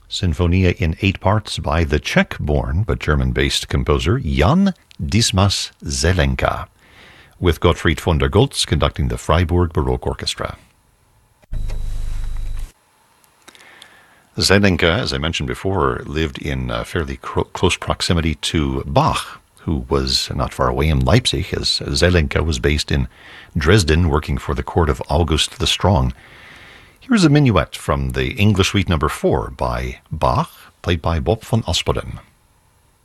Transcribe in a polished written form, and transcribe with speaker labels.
Speaker 1: Sinfonia in 8 parts by the Czech-born but German-based composer Jan Dismas Zelenka, with Gottfried von der Goltz conducting the Freiburg Baroque Orchestra. Zelenka, as I mentioned before, lived in fairly close proximity to Bach, who was not far away in Leipzig, as Zelenka was based in Dresden, working for the court of August the Strong. Here's a minuet from the English Suite No. 4 by Bach, played by Bob van Asperen.